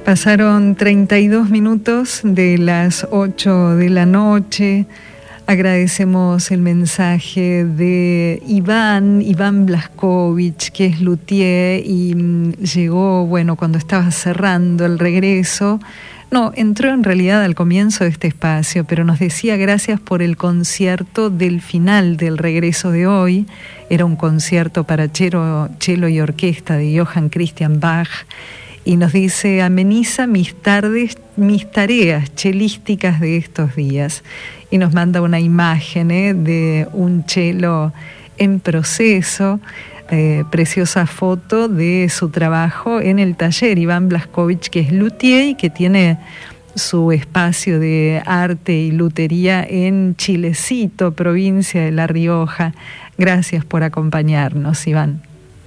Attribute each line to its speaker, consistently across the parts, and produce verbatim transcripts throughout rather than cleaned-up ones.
Speaker 1: Pasaron treinta y dos minutos de las ocho de la noche. Agradecemos el mensaje de Iván, Iván Blaskovich, que es luthier y mmm, llegó, bueno, cuando estaba cerrando el regreso. No, entró en realidad al comienzo de este espacio, pero nos decía gracias por el concierto del final del regreso de hoy. Era un concierto para cello, cello y orquesta de Johann Christian Bach. Y nos dice, ameniza mis tardes, mis tareas chelísticas de estos días. Y nos manda una imagen ¿eh? de un cello en proceso, eh, preciosa foto de su trabajo en el taller. Iván Blaskovich, que es luthier y que tiene su espacio de arte y lutería en Chilecito, provincia de La Rioja. Gracias por acompañarnos, Iván.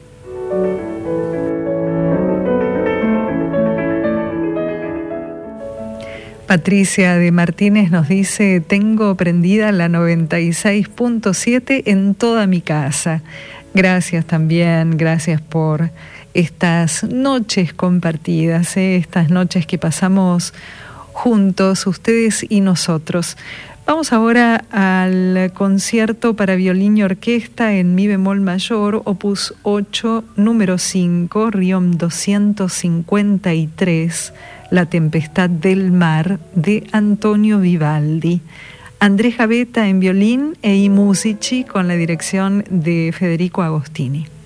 Speaker 1: Patricia de Martínez nos dice, tengo prendida la noventa y seis punto siete en toda mi casa. Gracias también, gracias por estas noches compartidas, ¿eh? Estas noches que pasamos juntos, ustedes y nosotros. Vamos ahora al concierto para violín y orquesta en mi bemol mayor, opus ocho, número cinco, Riom doscientos cincuenta y tres, La tempestad del mar, de Antonio Vivaldi. Andrés Gavetta en violín e I Musici con la dirección de Federico Agostini.